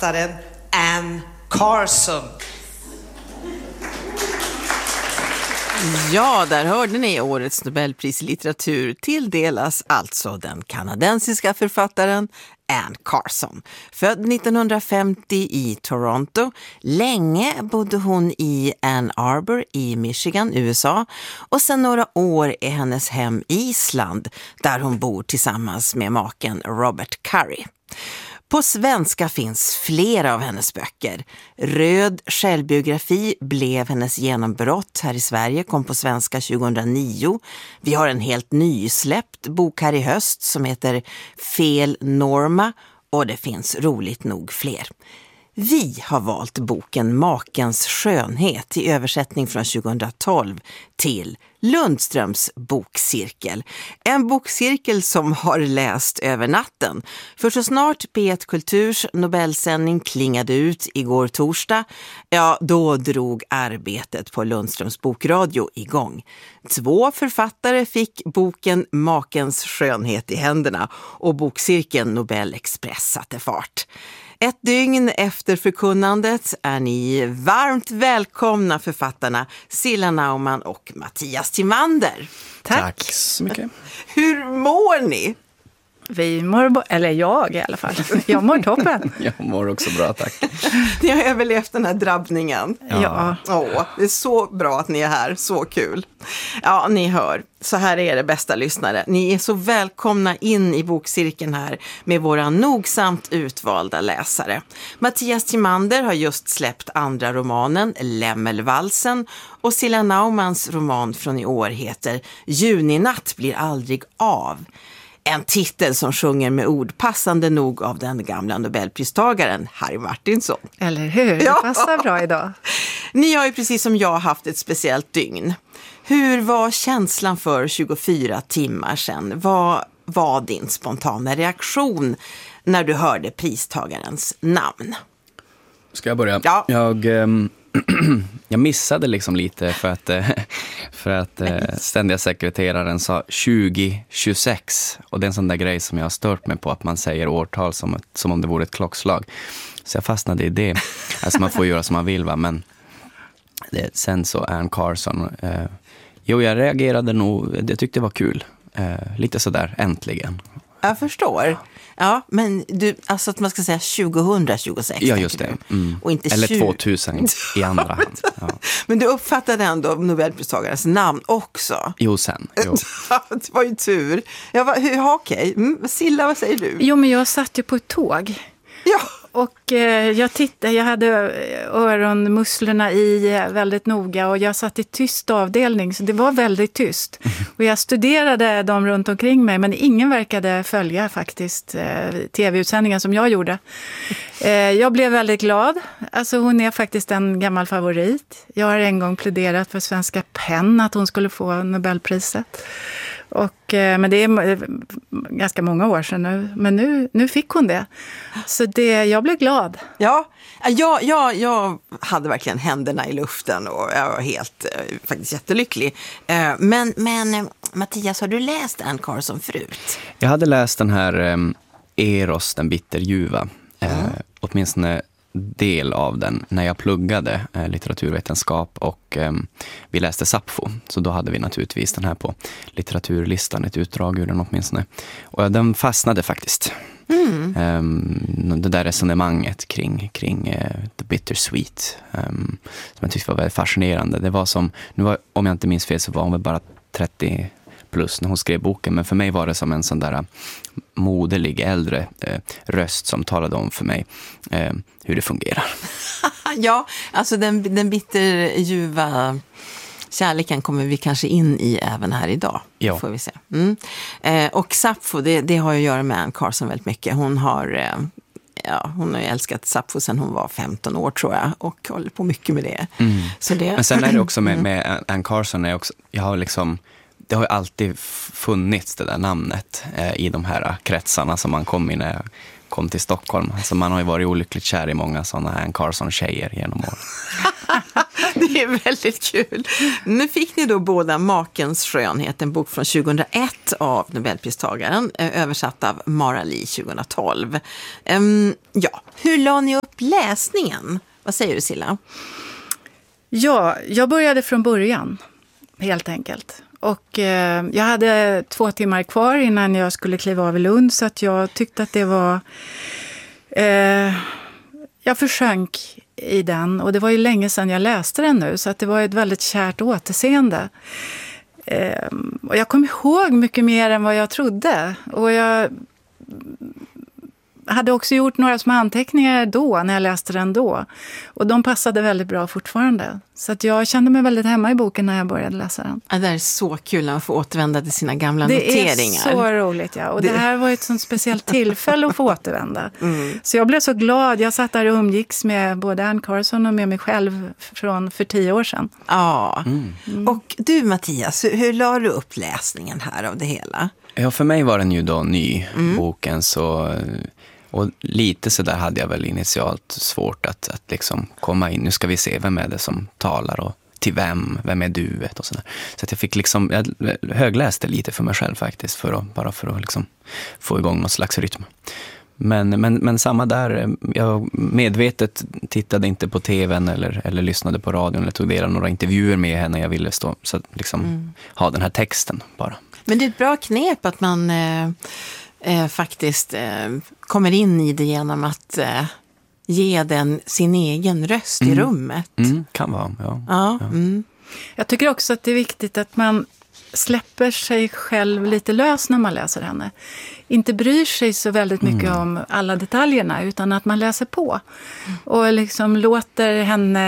författaren Anne Carson. Ja, där hörde ni årets Nobelpris i litteratur tilldelas alltså den kanadensiska författaren Anne Carson. Född 1950 i Toronto. Länge bodde hon i Ann Arbor i Michigan, USA. Och sedan några år är hennes hem Island, där hon bor tillsammans med maken Robert Curry. På svenska finns flera av hennes böcker. Röd självbiografi blev hennes genombrott här i Sverige, kom på svenska 2009. Vi har en helt nysläppt bok här i höst som heter Fel Norma, och det finns roligt nog fler. Vi har valt boken Makens skönhet i översättning från 2012 till Lundströms bokcirkel. En bokcirkel som har läst över natten. För så snart P1 Kulturs Nobelsändning klingade ut igår torsdag, ja då drog arbetet på Lundströms bokradio igång. 2 författare fick boken Makens skönhet i händerna och bokcirkeln Nobel Express satte fart. Ett dygn efter förkunnandet är ni varmt välkomna författarna Cilla Naumann och Mattias Timander. Tack så mycket. Hur mår ni? Vi mår, eller jag i alla fall. Jag mår toppen. Jag mår också bra, tack. Ni har överlevt den här drabbningen. Ja. Det är så bra att ni är här, så kul. Ja, ni hör. Så här är det, bästa lyssnare. Ni är så välkomna in i bokcirkeln här med våra nogsamt utvalda läsare. Mattias Timander har just släppt andra romanen Lämmelvalsen, och Cilla Naumanns roman från i år heter Juninatt blir aldrig av. En titel som sjunger med ord passande nog av den gamla Nobelpristagaren Harry Martinson. Eller hur? Det passar bra idag. Ni har ju precis som jag haft ett speciellt dygn. Hur var känslan för 24 timmar sedan? Vad var din spontana reaktion när du hörde pristagarens namn? Ska jag börja? Ja. Jag missade liksom lite för att ständiga sekreteraren sa 2026, och det är en sån där grej som jag har stört mig på, att man säger årtal som om det vore ett klockslag. Så jag fastnade i det. Alltså man får göra som man vill, va? Men sen så Anne Carson, jag reagerade nog, det tyckte det var kul. Lite sådär, äntligen. Jag förstår. Ja, men du, alltså att man ska säga 2026. Ja, just det. Och inte eller 2000 i andra hand. Ja. Men du uppfattade ändå Nobelpristagarens namn också? Jo, sen. Jo. Det var ju tur. Okej. Cilla, vad säger du? Jo, men jag satt ju på ett tåg. Ja. Och jag hade öronmusslorna i väldigt noga, och jag satt i tyst avdelning, så det var väldigt tyst. Och jag studerade dem runt omkring mig, men ingen verkade följa faktiskt tv-utsändningen som jag gjorde. Jag blev väldigt glad. Alltså hon är faktiskt en gammal favorit. Jag har en gång pläderat för Svenska PEN att hon skulle få Nobelpriset. Men det är ganska många år sedan nu. Men nu fick hon det. Så jag blev glad. Ja, jag hade verkligen händerna i luften och jag var helt faktiskt jättelycklig. Men Mattias, har du läst Anne Carson förut? Jag hade läst den här Eros, den bitterljuva. Åtminstone del av den när jag pluggade litteraturvetenskap, och vi läste Sappho, så då hade vi naturligtvis den här på litteraturlistan, ett utdrag ur den åtminstone, och den fastnade faktiskt. Det där resonemanget kring The Bittersweet, som jag tyckte var väldigt fascinerande. Det var som, om jag inte minns fel så var hon väl bara 30 plus när hon skrev boken, men för mig var det som en sån där moderlig äldre röst som talade om för mig hur det fungerar. Ja, alltså den bitterljuva kärleken kommer vi kanske in i även här idag. Ja. Får vi se. Och Sappho, det har ju att göra med Anne Carson väldigt mycket. Hon har ju älskat Sappho sedan hon var 15 år tror jag, och håller på mycket med det. Så men sen är det också med Anne Carson, det har ju alltid funnits det där namnet i de här kretsarna som man kom i när jag kom till Stockholm. Alltså man har ju varit olyckligt kär i många sådana Anne Carson-tjejer genom år. Det är väldigt kul. Nu fick ni då båda Makens skönhet, en bok från 2001 av Nobelpristagaren, översatt av Mara Lee 2012. Hur la ni upp läsningen? Vad säger du, Silla? Ja, jag började från början, helt enkelt. Och jag hade 2 timmar kvar innan jag skulle kliva av i Lund, så att jag tyckte att det var... jag försjönk i den, och det var ju länge sedan jag läste den nu, så att det var ett väldigt kärt återseende. Och jag kom ihåg mycket mer än vad jag trodde. Och jag hade också gjort några små anteckningar då, när jag läste den då. Och de passade väldigt bra fortfarande. Så att jag kände mig väldigt hemma i boken när jag började läsa den. Ja, det är så kul när man får återvända till sina gamla noteringar. Det är så roligt, ja. Och det här var ett sånt speciellt tillfälle att få återvända. Så jag blev så glad. Jag satt där och umgicks med både Anne Carson och med mig själv för 10 år sedan. Ja. Och du, Mattias, hur la du upp läsningen här av det hela? Ja, för mig var den ju då ny, boken, så... Och lite så där hade jag väl initialt svårt att liksom komma in. Nu ska vi se, vem är det som talar och till vem är duet och sådär. Så att jag fick liksom, jag högläste lite för mig själv faktiskt, bara för att liksom få igång någon slags rytm. Men samma där, jag medvetet tittade inte på tvn eller lyssnade på radion eller tog del av några intervjuer med henne. Jag ville stå, så att liksom ha den här texten bara. Men det är ett bra knep att man faktiskt kommer in i det genom att ge den sin egen röst i rummet. Kan vara, ja. Ja. Jag tycker också att det är viktigt att man släpper sig själv lite lös när man läser henne. Inte bryr sig så väldigt mycket om alla detaljerna, utan att man läser på. Och liksom låter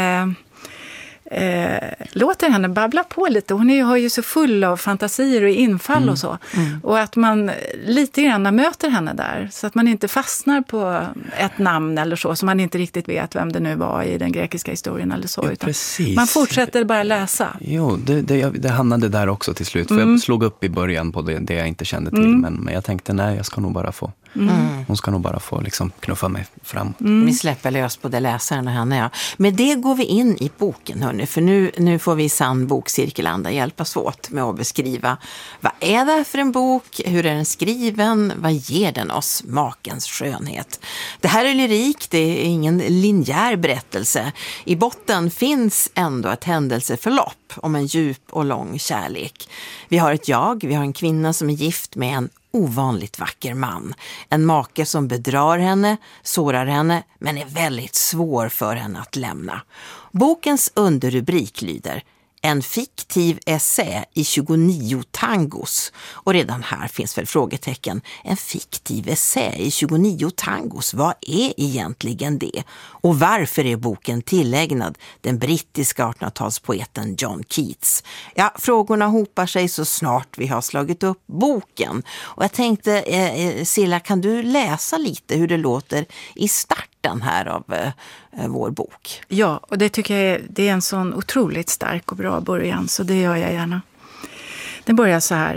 henne babbla på lite. Hon har ju så full av fantasier och infall och så. Och att man lite grann möter henne där. Så att man inte fastnar på ett namn eller så man inte riktigt vet vem det nu var i den grekiska historien eller så. Ja, utan precis. man fortsätter bara läsa. Jo, det hamnade där också till slut. För jag slog upp i början på det jag inte kände till. Men jag tänkte, nej, jag ska nog bara få... Hon ska nog bara få liksom knuffa mig fram. Vi släpper lös på det läsaren och henne, ja. Med det går vi in i boken, hörni. För nu får vi i sann bokcirkelanda hjälpas åt med att beskriva vad är det för en bok, hur är den skriven, vad ger den oss, makens skönhet. Det här är lyrik, det är ingen linjär berättelse. I botten finns ändå ett händelseförlopp om en djup och lång kärlek. Vi har ett jag, vi har en kvinna som är gift med en ovanligt vacker man. En make som bedrar henne, sårar henne, men är väldigt svår för henne att lämna. Bokens underrubrik lyder: en fiktiv essä i 29 tangos. Och redan här finns väl frågetecken. En fiktiv essä i 29 tangos, vad är egentligen det? Och varför är boken tillägnad den brittiska 1800-talspoeten John Keats? Ja, frågorna hopar sig så snart vi har slagit upp boken. Och jag tänkte, Silla, kan du läsa lite hur det låter i starten här av vår bok? Ja, och det tycker jag det är en sån otroligt stark och bra början, så det gör jag gärna. Den börjar så här.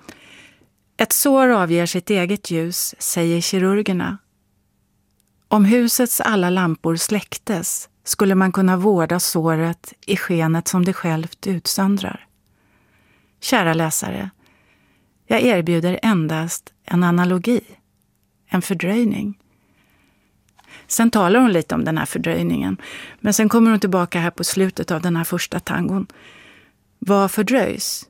Ett sår avger sitt eget ljus, säger kirurgerna. Om husets alla lampor släcktes skulle man kunna vårda såret i skenet som det självt utsöndrar. Kära läsare, jag erbjuder endast en analogi, en fördröjning. Sen talar hon lite om den här fördröjningen. Men sen kommer hon tillbaka här på slutet av den här första tangon. Vad fördröjs?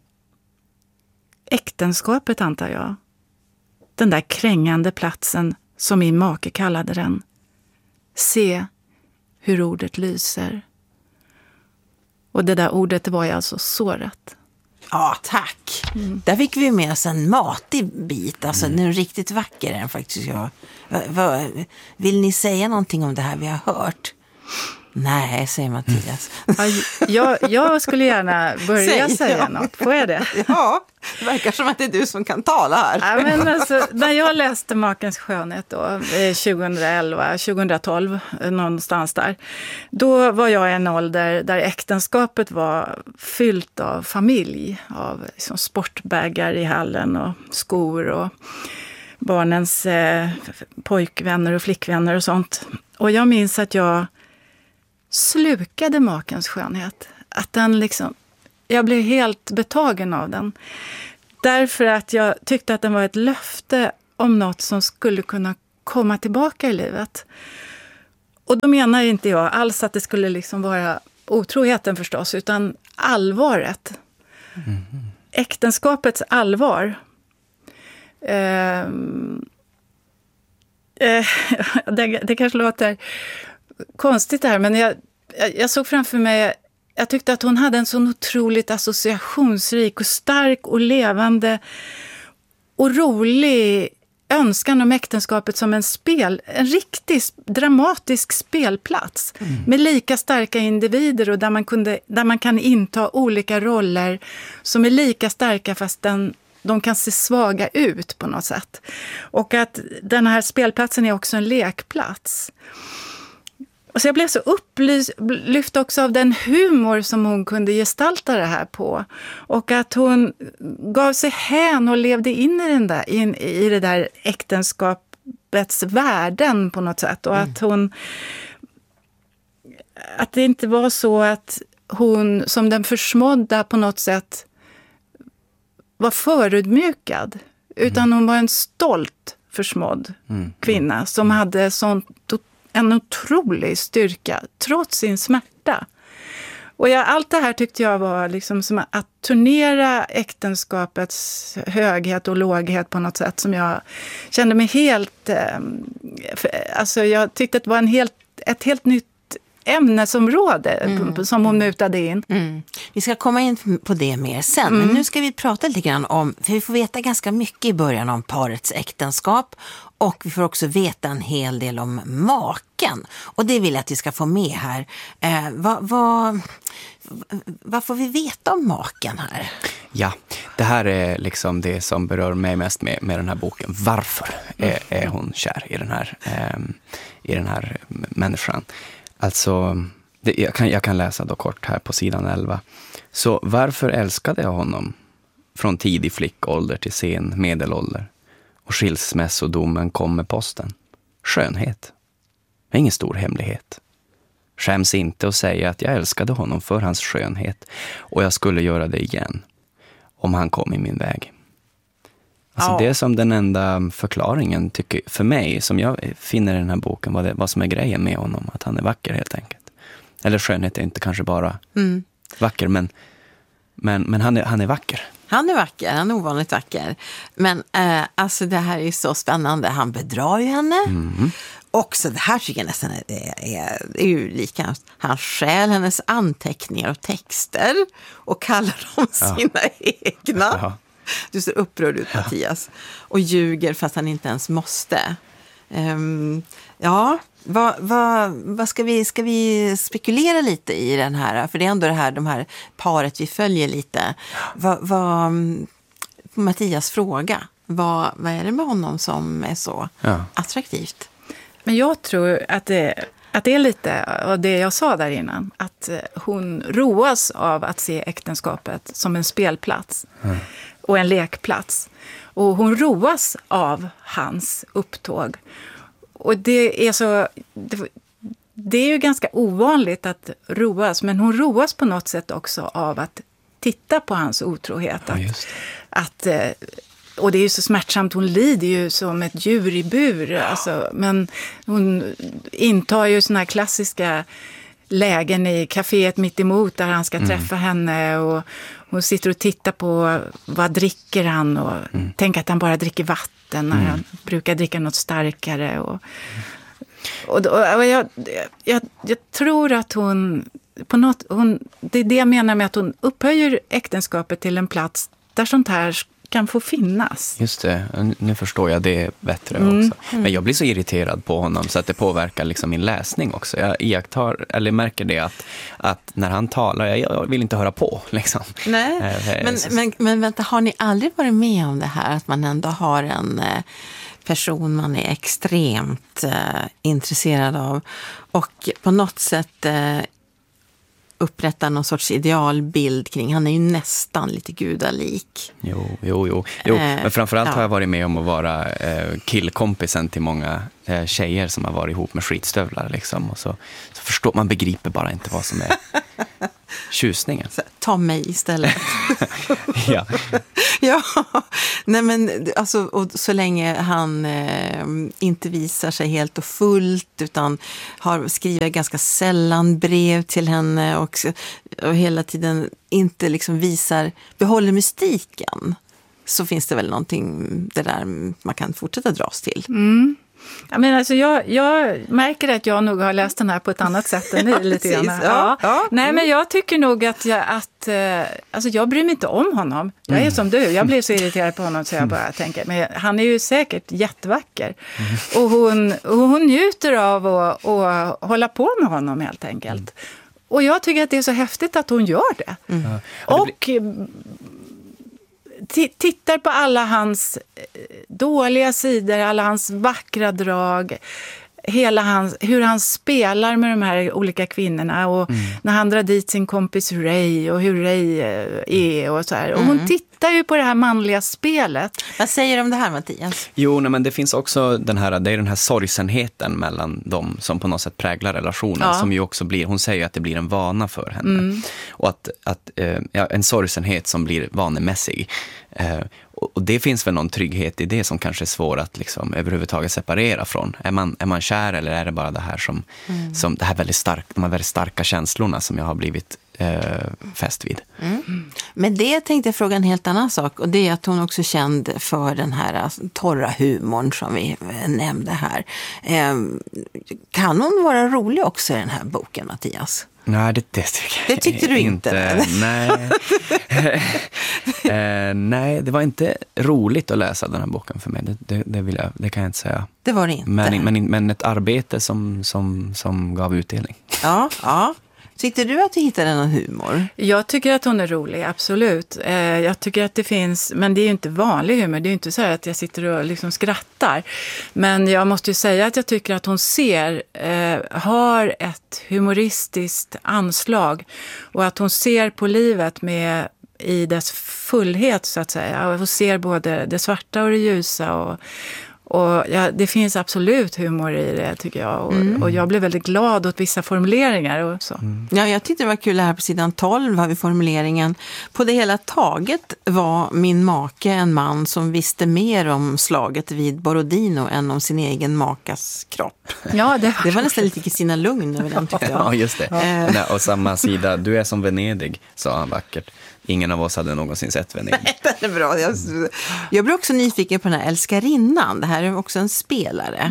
Äktenskapet, antar jag. Den där krängande platsen som min make kallade den. Se hur ordet lyser. Och det där ordet var ju alltså såret. Ja, tack. Där fick vi med oss en matig bit. Alltså, den är riktigt vacker den faktiskt. Vill ni säga någonting om det här vi har hört? Nej, säger Mattias. Jag skulle gärna börja säga något. Får jag det? Ja, det verkar som att det är du som kan tala här. Ja, men alltså, när jag läste Makens skönhet då, 2012, någonstans där, då var jag i en ålder där äktenskapet var fyllt av familj, av liksom sportbägar i hallen och skor och barnens pojkvänner och flickvänner och sånt. Och jag minns att jag slukade Makens skönhet. Att den liksom, jag blev helt betagen av den. Därför att jag tyckte att den var ett löfte om något som skulle kunna komma tillbaka i livet. Och då menar inte jag alls att det skulle liksom vara otroheten förstås, utan allvaret. Äktenskapets allvar. Det kanske låter konstigt det här, men jag såg framför mig, jag tyckte att hon hade en så otroligt associationsrik och stark och levande och rolig önskan om äktenskapet som en riktigt dramatisk spelplats med lika starka individer och där man kan inta olika roller som är lika starka fast de kan se svaga ut på något sätt. Och att den här spelplatsen är också en lekplats. Och så jag blev så upplyft också av den humor som hon kunde gestalta det här på. Och att hon gav sig hän och levde in i det där äktenskapets värden på något sätt. Och att det inte var så att hon som den försmådda på något sätt var förödmjukad. Utan hon var en stolt försmådd kvinna som hade en otrolig styrka trots sin smärta. Och allt det här tyckte jag var liksom som att turnera äktenskapets höghet och låghet på något sätt som jag kände mig helt... alltså jag tyckte att det var ett helt nytt ämnesområde som hon mutade in. Vi ska komma in på det mer sen. Men nu ska vi prata lite grann om, för vi får veta ganska mycket i början om parets äktenskap och vi får också veta en hel del om maken. Och det vill jag att vi ska få med här. Vad får vi veta om maken här? Ja, det här är liksom det som berör mig mest med den här boken. Varför är hon kär i den här människan? Alltså, jag kan läsa då kort här på sidan 11. Så varför älskade jag honom från tidig flickålder till sen medelålder? Och skilsmässodomen kom med posten. Skönhet. Ingen stor hemlighet. Skäms inte att säga att jag älskade honom för hans skönhet. Och jag skulle göra det igen. Om han kom i min väg. Alltså det är som den enda förklaringen tycker för mig som jag finner i den här boken vad som är grejen med honom, att han är vacker helt enkelt. Eller skönhet är inte kanske bara vacker, men han är vacker. Han är vacker, han är ovanligt vacker. Men alltså det här är så spännande. Han bedrar ju henne. Också det här tycker jag nästan är ju lika. Han stjäl hennes anteckningar och texter och kallar dem sina egna. Ja. Du ser upprörd ut, Mattias. Och ljuger fast han inte ens måste. Vad ska vi spekulera lite i den här? För det är ändå de här paret vi följer lite. Mattias fråga. Vad är det med honom som är så attraktivt? Men jag tror att det är lite av det jag sa där innan. Att hon roas av att se äktenskapet som en spelplats. Och en lekplats. Och hon roas av hans upptåg. Och det är ju ganska ovanligt att roas. Men hon roas på något sätt också av att titta på hans otrohet. Och det är ju så smärtsamt. Hon lider ju som ett djur i bur. Alltså, men hon intar ju såna här klassiska lägen i kaféet mitt emot där han ska träffa henne. Och hon sitter och tittar på vad dricker han och tänker att han bara dricker vatten när han brukar dricka något starkare. Och jag tror att det är det jag menar med att hon upphöjer äktenskapet till en plats där sånt här kan få finnas. Just det, nu förstår jag det bättre också. Men jag blir så irriterad på honom så att det påverkar liksom min läsning också. Jag märker det att när han talar, jag vill inte höra på liksom. Nej, men vänta, har ni aldrig varit med om det här att man ändå har en person man är extremt intresserad av och på något sätt upprätta någon sorts idealbild kring. Han är ju nästan lite gudalik. Jo. Men framförallt har jag varit med om att vara killkompisen till många tjejer som har varit ihop med skitstövlar liksom. Och så förstår man, begriper bara inte vad som är tjusningen. Ta mig istället. Ja, nej men alltså, och så länge han inte visar sig helt och fullt utan skriver ganska sällan brev till henne och hela tiden inte liksom behåller mystiken, så finns det väl någonting det där man kan fortsätta dras till. Mm. Ja, men alltså jag märker att jag nog har läst den här på ett annat sätt än ni lite grann. Ja. Nej, men jag tycker nog att jag bryr mig inte om honom. Jag är som du, jag blir så irriterad på honom så jag bara tänker, men han är ju säkert jättevacker. Och hon njuter av att hålla på med honom helt enkelt. Och jag tycker att det är så häftigt att hon gör det. Och tittar på alla hans dåliga sidor, alla hans vackra drag, hur han spelar med de här olika kvinnorna och när han drar dit sin kompis Ray och hur Ray är och så här. Och hon tittar ju på det här manliga spelet. Vad säger du om det här, Mattias? Jo, men det finns också den här sorgsenheten mellan dem som på något sätt präglar relationen, som ju också blir, hon säger att det blir en vana för henne. Och att en sorgsenhet som blir vanemässig. Och det finns väl någon trygghet i det som kanske är svår att liksom överhuvudtaget separera från. Är man kär eller är det bara det här som det här de här väldigt starka känslorna som jag har blivit fäst vid. Men det tänkte jag fråga en helt annan sak, och det är att hon också är känd för den här torra humorn som vi nämnde här. Kan hon vara rolig också i den här boken, Mattias? Nej, det tyckte du inte? Nej. Nej, det var inte roligt att läsa den här boken för mig. Det kan jag inte säga. Det var det inte. Men ett arbete som gav utdelning. Ja. Tyckte du att du hittade någon humor? Jag tycker att hon är rolig, absolut. Jag tycker att det finns, men det är ju inte vanlig humor. Det är ju inte så här att jag sitter och liksom skrattar. Men jag måste ju säga att jag tycker att hon har ett humoristiskt anslag. Och att hon ser på livet i dess fullhet, så att säga. Och hon ser både det svarta och det ljusa och det finns absolut humor i det, tycker jag. Och jag blev väldigt glad åt vissa formuleringar och så. Ja, jag tyckte det var kul här på sidan 12 har vi formuleringen. På det hela taget var min make en man som visste mer om slaget vid Borodino än om sin egen makas kropp. Ja, det var nästan lite Kristina Lugn över den, tyckte jag. Ja, just det. Ja. Och samma sida, du är som Venedig, sa han vackert. Ingen av oss hade någonsin sett Venedig. Nej, det är bra. Jag blir också nyfiken på den här älskarinnan. Det här är också en spelare.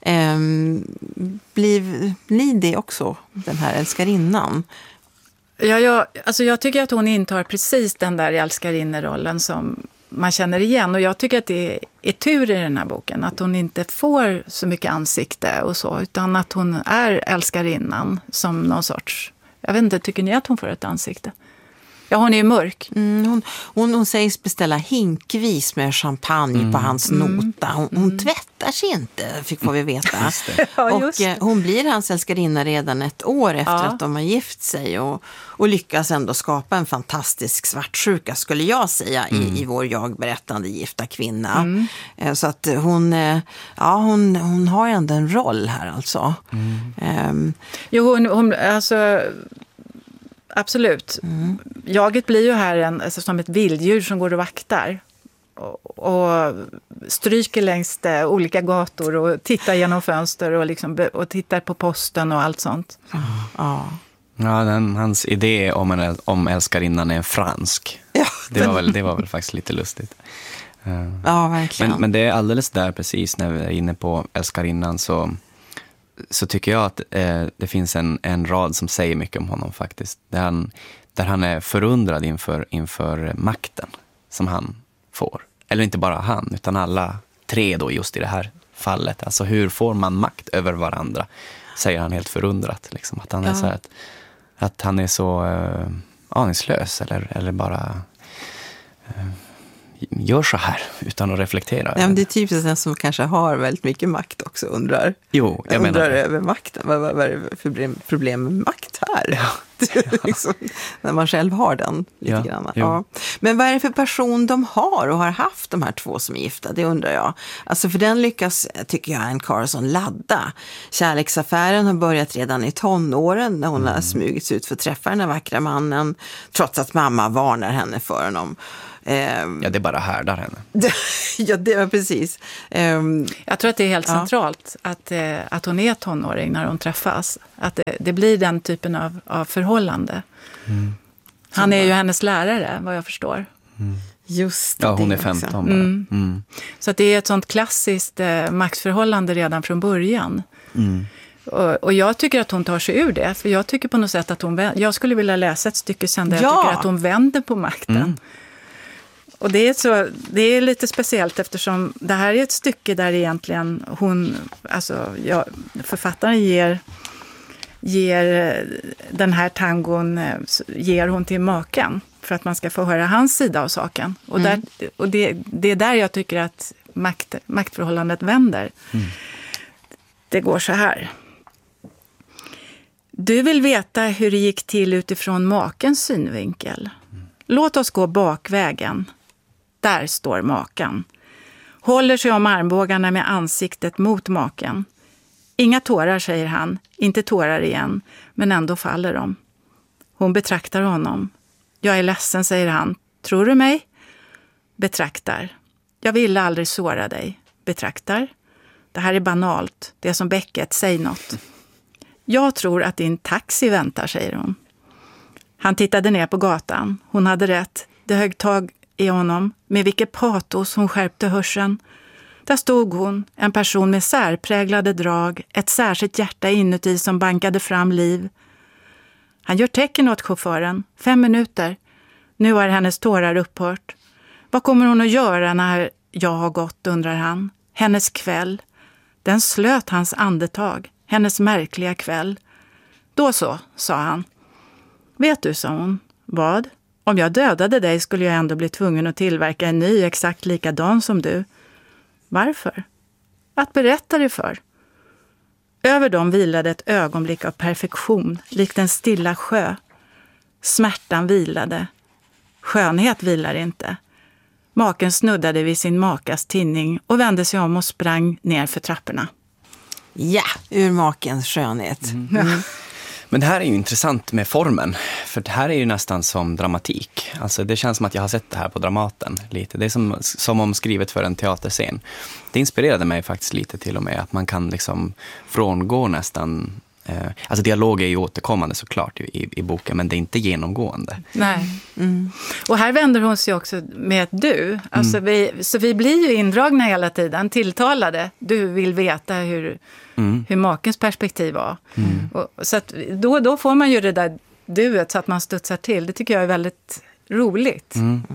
Blir ni det också, den här älskarinnan? Ja, jag tycker att hon intar precis den där älskarinnerollen som man känner igen. Och jag tycker att det är tur i den här boken. Att hon inte får så mycket ansikte och så. Utan att hon är älskarinnan som någon sorts... Jag vet inte, tycker ni att hon får ett ansikte? Ja, hon är ju mörk. Hon sägs beställa hinkvis med champagne på hans nota. Hon tvättar sig inte, får vi veta. Och hon blir hans älskarinna redan ett år efter att de har gift sig. Och lyckas ändå skapa en fantastisk svartsjuka, skulle jag säga, i vår jagberättande gifta kvinna. Så att hon har ändå en roll här alltså. Jo, hon alltså... Absolut. Jaget blir ju här som ett vilddjur som går och vaktar och stryker längs olika gator och tittar genom fönster och tittar på posten och allt sånt. Ja, hans idé om älskarinnan är fransk. Ja, det var väl faktiskt lite lustigt. Ja, verkligen. Men det är alldeles där precis när vi är inne på älskarinnan så tycker jag att det finns en rad som säger mycket om honom faktiskt. Där han är förundrad inför makten som han får. Eller inte bara han, utan alla tre då just i det här fallet. Alltså hur får man makt över varandra? Säger han helt förundrat. Liksom. Att han är så här, att han är så aningslös eller bara... gör så här utan att reflektera. Ja, men det är typiskt den som kanske har väldigt mycket makt också undrar över makten. Vad är det för problem med makt här? Ja. Liksom, när man själv har den lite grann. Ja. Men vad är det för person de har och har haft, de här två som är gifta? Det undrar jag. Alltså för den lyckas, tycker jag, Anne Carson ladda. Kärleksaffären har börjat redan i tonåren när hon har smugits ut för att träffa den här vackra mannen, trots att mamma varnar henne för honom. Ja, det bara härdar henne. Ja, det var precis. Jag tror att det är helt centralt att hon är tonåring när de träffas. Att det blir den typen av förhållande. Han är ju hennes lärare, vad jag förstår. Just Ja, hon det är 15 också. bara. Så att det är ett sånt klassiskt maktförhållande redan från början. Och jag tycker att hon tar sig ur det. För jag tycker på något sätt att jag skulle vilja läsa ett stycke sen där jag tycker att hon vänder på makten. Och det är lite speciellt eftersom det här är ett stycke där egentligen författaren ger den här tangon ger hon till maken för att man ska få höra hans sida av saken. Och det är där jag tycker att maktförhållandet vänder. Det går så här. Du vill veta hur det gick till utifrån makens synvinkel. Låt oss gå bakvägen. Där står maken. Håller sig om armbågarna med ansiktet mot maken. Inga tårar, säger han. Inte tårar igen, men ändå faller de. Hon betraktar honom. Jag är ledsen, säger han. Tror du mig? Betraktar. Jag ville aldrig såra dig. Betraktar. Det här är banalt. Det är som bäcket. Säg något. Jag tror att din taxi väntar, säger hon. Han tittade ner på gatan. Hon hade rätt. Det högg tag i honom. Med vilket patos hon skärpte hörseln. Där stod hon, en person med särpräglade drag. Ett särskilt hjärta inuti som bankade fram liv. Han gör tecken åt chauffören. 5 minuter. Nu har hennes tårar upphört. Vad kommer hon att göra när jag har gått, undrar han. Hennes kväll. Den slöt hans andetag. Hennes märkliga kväll. Då så, sa han. Vet du, sa hon. Vad? Om jag dödade dig skulle jag ändå bli tvungen att tillverka en ny exakt likadan som du. Varför? Att berätta det för. Över dem vilade ett ögonblick av perfektion, likt en stilla sjö. Smärtan vilade. Skönhet vilar inte. Maken snuddade vid sin makas tinning och vände sig om och sprang ner för trapporna. Ja, ur makens skönhet. Men det här är ju intressant med formen, för det här är ju nästan som dramatik. Alltså det känns som att jag har sett det här på Dramaten lite. Det är som om skrivet för en teaterscen. Det inspirerade mig faktiskt lite till och med att man kan liksom frångå nästan... Alltså dialog är ju återkommande såklart i boken, men det är inte genomgående. Nej. Och här vänder hon sig också med ett du. Alltså vi blir ju indragna hela tiden, tilltalade. Du vill veta hur makens perspektiv var. Och, så att då får man ju det där duet så att man studsar till. Det tycker jag är väldigt roligt.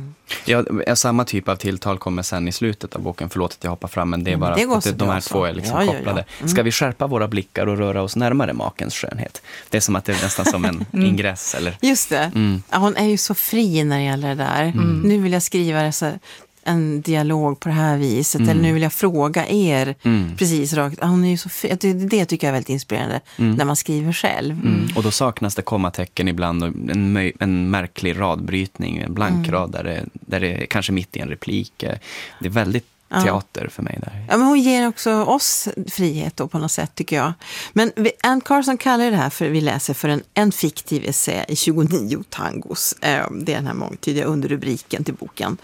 Ja, samma typ av tilltal kommer sen i slutet av boken. Förlåt att jag hoppar fram, men det är bara att de här två är liksom kopplade. Ska vi skärpa våra blickar och röra oss närmare makens skönhet? Det är som att det är nästan som en ingress. Eller? Just det. Ja, hon är ju så fri när det gäller det där. Nu vill jag skriva en dialog på det här viset. Eller nu vill jag fråga er precis rakt. Hon är ju så fri. Det tycker jag är väldigt inspirerande när man skriver själv. Och då saknas det kommatecken ibland och en märklig radbrytning, en blank rad där det är kanske mitt i en replik. Det är väldigt teater för mig där. Ja, men hon ger också oss frihet då på något sätt, tycker jag. Men Anne Carson kallar det här vi läser för en fiktiv essä i 29 tangos. Det är den här mångtydiga underrubriken till boken.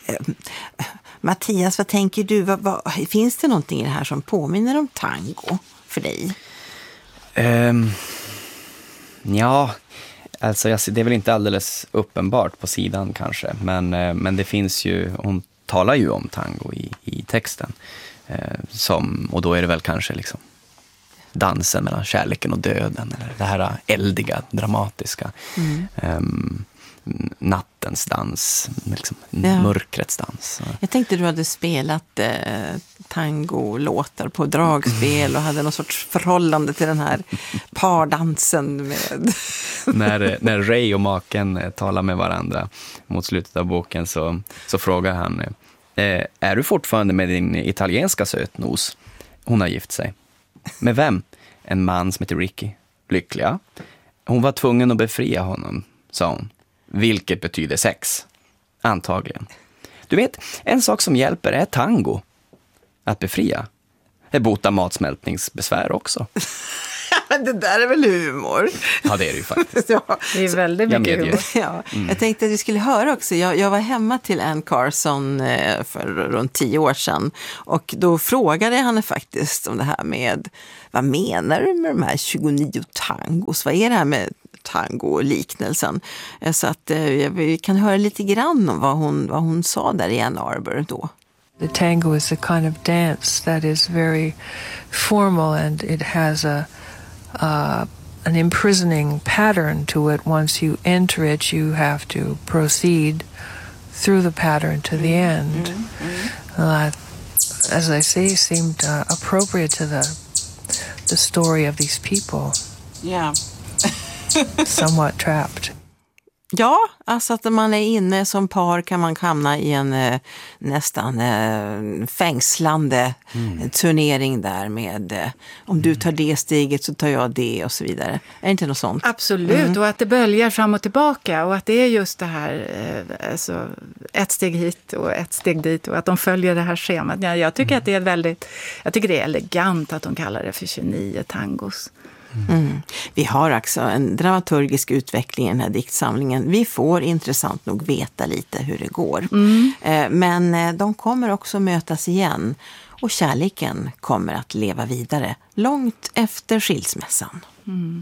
Mattias, vad tänker du? Finns det någonting i det här som påminner om tango för dig? Ja, alltså det är väl inte alldeles uppenbart på sidan kanske. Men det finns ju, hon talar ju om tango i texten. Och då är det väl kanske liksom dansen mellan kärleken och döden. Eller det här eldiga, dramatiska. Nattens dans, liksom, mörkrets dans. Jag tänkte du hade spelat tango-låtar på dragspel och hade någon sorts förhållande till den här pardansen med... när Ray och maken talar med varandra mot slutet av boken så frågar han: är du fortfarande med din italienska sötnos? Hon har gift sig. Med vem? En man som heter Ricky. Lyckliga. Hon var tvungen att befria honom, sa hon. Vilket betyder sex. Antagligen. Du vet, en sak som hjälper är tango. Att befria. Det botar matsmältningsbesvär också. Men det där är väl humor? Ja, det är det ju faktiskt. Ja. Det är väldigt mycket humor. Ja. Jag tänkte att vi skulle höra också. Jag var hemma till Ann Carson för runt 10 år sedan. Och då frågade jag henne faktiskt om det här med, vad menar du med de här 29 tangos? Vad är det här med tango-liknelsen? Så att vi kan höra lite grann om vad hon sa där i Ann Arbor då. The tango is a kind of dance that is very formal, and it has an imprisoning pattern to it. Once you enter it, you have to proceed through the pattern to the end. As I say, seemed appropriate to the story of these people. Yeah. Somewhat trapped. Ja, alltså att när man är inne som par kan man hamna i en nästan fängslande turnering där med om du tar det steget så tar jag det och så vidare. Är det inte något sånt? Absolut, och att det böljar fram och tillbaka och att det är just det här, alltså ett steg hit och ett steg dit och att de följer det här schemat. Ja, jag tycker att det är jag tycker det är elegant att de kallar det för 29 tangos. Vi har också en dramaturgisk utveckling i den här diktsamlingen. Vi får intressant nog veta lite hur det går. Men de kommer också mötas igen och kärleken kommer att leva vidare långt efter skilsmässan.